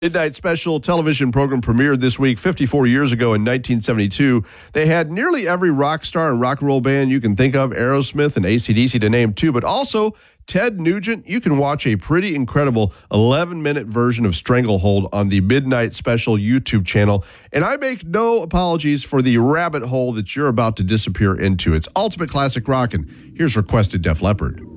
Midnight Special television program premiered this week 54 years ago in 1972. They had nearly every rock star and rock and roll band you can think of, Aerosmith and AC/DC to name two, but also Ted Nugent. You can watch a pretty incredible 11-minute version of Stranglehold on the Midnight Special YouTube channel. And I make no apologies for the rabbit hole that you're about to disappear into. It's ultimate classic rock, and here's requested Def Leppard.